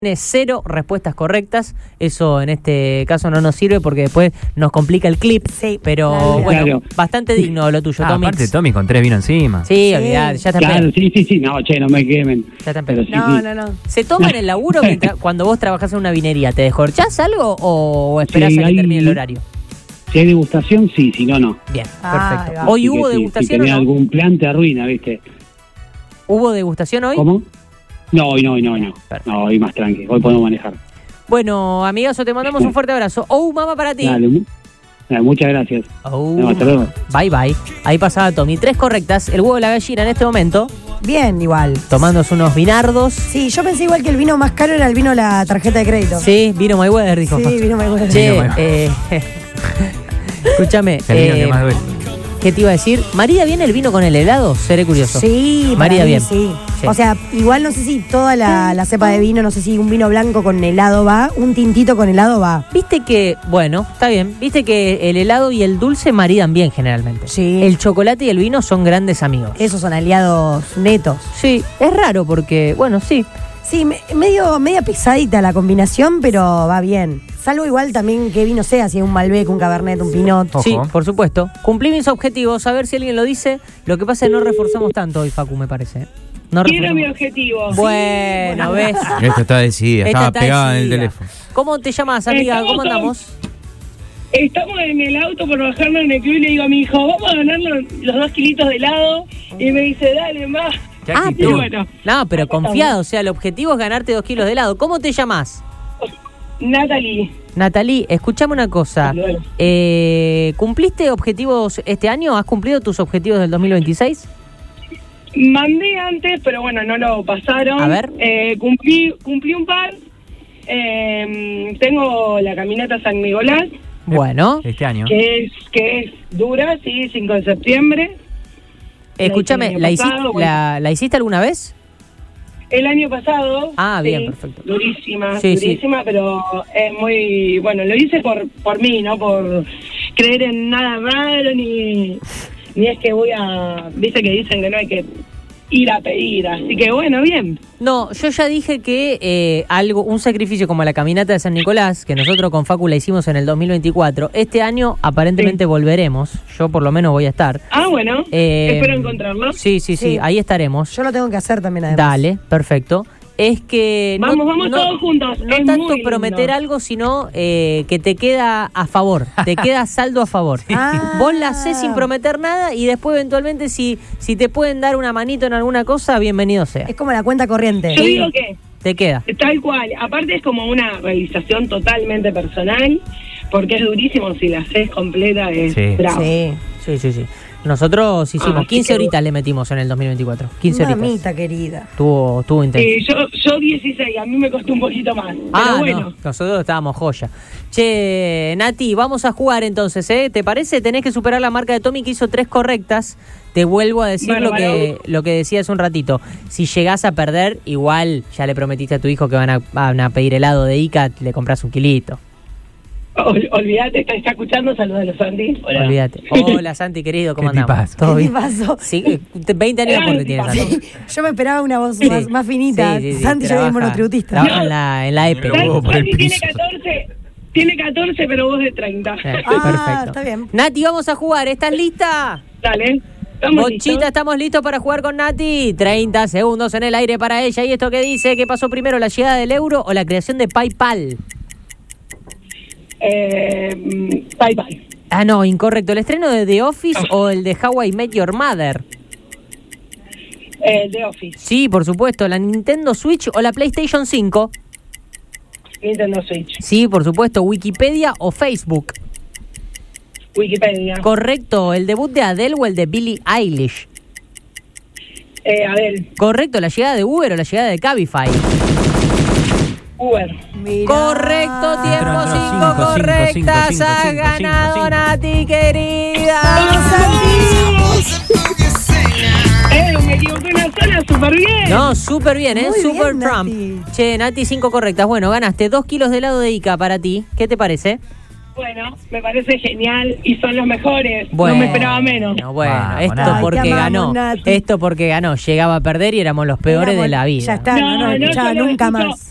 Tiene 0 respuestas correctas. Eso en este caso no nos sirve porque después nos complica el clip. Sí, pero claro. bueno, Claro. bastante digno lo tuyo, Tommy. Aparte, Tommy con 3 vino encima. Sí, olvidate, ya está Claro, en pedo. sí, no, che, no me quemen. Ya está en Pero pedo. sí, No, sí. no. ¿Se toma en el laburo cuando vos trabajás en una vinería? ¿Te descorchás algo o esperás Sí, a que hay- termine el horario? Si hay degustación, sí, si no, no. Bien, Ah, perfecto. ahí va. ¿Hoy Así hubo que si degustación tenés o no? algún plan te arruina, ¿viste? ¿Hubo degustación hoy? ¿Cómo? No, hoy no. Perfecto. No, hoy más tranqui, hoy podemos manejar. Bueno, amigazo, te mandamos un fuerte abrazo. Oh, mamá para ti. Dale, muchas gracias. Oh, No, hasta luego. bye, bye. Ahí pasaba Tommy. 3 correctas. El huevo de la gallina en este momento, Bien, igual. tomándose unos vinardos. Sí, yo pensé igual que el vino más caro era el vino la tarjeta de crédito. Sí, vino Mayweather, dijo. Sí, vino Mayweather. Che, Vino escúchame. Es el vino que más duele. ¿Qué te iba a decir? ¿María viene el vino con el helado? Seré curioso. Sí, María para mí bien. sí. Sí. O sea, igual no sé si toda la cepa de vino, no sé si un vino blanco con helado va, un tintito con helado va. Viste que, bueno, está bien. Viste que el helado y el dulce maridan bien generalmente. Sí. El chocolate y el vino son grandes amigos. Esos son aliados netos. Sí, es raro porque, bueno, sí. Sí, media pesadita la combinación, pero va bien. Salvo igual también qué vino sea, si es un Malbec, un Cabernet, un Pinot. Ojo. Sí, por supuesto. Cumplí mis objetivos, a ver si alguien lo dice. Lo que pasa es que no reforzamos tanto hoy, Facu, me parece. No Quiero reforzamos. mi objetivo. Bueno, ¿ves? Esto está decidida, Esta estaba está pegada en el decidida. teléfono. ¿Cómo te llamas, amiga? Estamos ¿Cómo todos- andamos? Estamos en el auto por bajarnos en el club y le digo a mi hijo, vamos a ganar los 2 kilitos de helado. Y me dice, dale más. ¿Qué Ah, actitud? pero, bueno. no, pero confiado, o sea, el objetivo es ganarte 2 kilos de helado. ¿Cómo te llamas? Natalie. Natalie, escuchame una cosa. Bueno. ¿Cumpliste objetivos este año? ¿Has cumplido tus objetivos del 2026? Mandé antes, pero bueno, no lo pasaron. A ver. Cumplí un par. Tengo la caminata San Nicolás, Bueno, Este año. que es dura, sí, 5 de septiembre. escúchame, el año pasado, ¿la hiciste alguna vez? El año pasado. Ah, sí, bien, perfecto. Durísima, Sí, sí. durísima, pero es muy... Bueno, lo hice por mí, no por creer en nada raro, ni es que voy a... Viste que dicen que no hay que ir a pedir, así que bueno, bien. No, yo ya dije que un sacrificio como la caminata de San Nicolás, que nosotros con Facu la hicimos en el 2024, este año aparentemente Sí. volveremos. Yo por lo menos voy a estar. Ah, bueno, espero encontrarlo. Sí, Sí. ahí estaremos. Yo lo tengo que hacer también además. Dale, perfecto. Es que Vamos todos juntos, no es tanto muy lindo. prometer algo, sino que te queda a favor, te queda saldo a favor. Ah. Vos la hacés sin prometer nada y después eventualmente si te pueden dar una manito en alguna cosa, bienvenido sea. Es como la cuenta corriente. Yo digo que Te queda. tal cual, aparte es como una realización totalmente personal, porque es durísimo si la haces completa, es Sí. bravo. Sí. Sí. Nosotros hicimos Así 15 que- horitas le metimos en el 2024. 15 horitas. Mamita querida. Tuvo intenso. Yo 16, a mí me costó un poquito más, pero bueno. No, nosotros estábamos joya. Che, Nati, vamos a jugar entonces, ¿eh? ¿Te parece? Tenés que superar la marca de Tommy, que hizo 3 correctas. Te vuelvo a decir Bárbaro. lo que decía hace un ratito. Si llegás a perder, igual ya le prometiste a tu hijo que van a pedir helado de Ica, le compras un kilito. Olvídate, está escuchando, saludos a los Sandy. Hola. Olvídate. Hola, Santi, querido, ¿cómo ¿Qué andamos? tipazo? ¿Todo ¿Qué bien? pasó? Sí, 20 años de aporte tiene Santi. Yo me esperaba una voz Sí. más finita. Sí, Santi ya es monotributista. Trabaja en la EPE. Pero vos por el Sandy tiene piso. 14, pero vos de 30. Ah, está bien. Nati, vamos a jugar. ¿Estás lista? Dale, estamos Bochita, listos. estamos listos para jugar con Nati. 30 segundos en el aire para ella. ¿Y esto qué dice? ¿Qué pasó primero, la llegada del euro o la creación de PayPal? PayPal. Ah, no, incorrecto. ¿El estreno de The Office o el de How I Met Your Mother? The Office, Sí, por supuesto. ¿La Nintendo Switch o la PlayStation 5? Nintendo Switch, Sí, por supuesto. ¿Wikipedia o Facebook? Wikipedia. Correcto. ¿El debut de Adele o el de Billie Eilish? Adel, Correcto. ¿La llegada de Uber o la llegada de Cabify? Uber. Mirá. Correcto, tiempo Entró, 5 cinco, correctas. cinco, Ha cinco, ganado cinco. Nati, querida. Me equivoqué una sola, súper bien. No, súper bien, ¿eh? Muy Super bien, Trump. Nati. Che, Nati, 5 correctas. Bueno, ganaste 2 kilos de helado de Ica para ti. ¿Qué te parece? Bueno, me parece genial y son los mejores. Bueno, no me esperaba menos. Bueno, Vamos, esto Nati. porque Ay, te amamos, ganó. Nati. Esto porque ganó. Llegaba a perder y éramos los peores Éramos- de la vida. Ya está, no No, escuchaba yo lo nunca escucho. más.